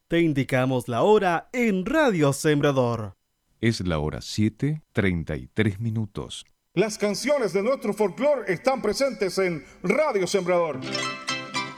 Te indicamos la hora en Radio Sembrador. Es la hora 7:33. Las canciones de nuestro folclore están presentes en Radio Sembrador.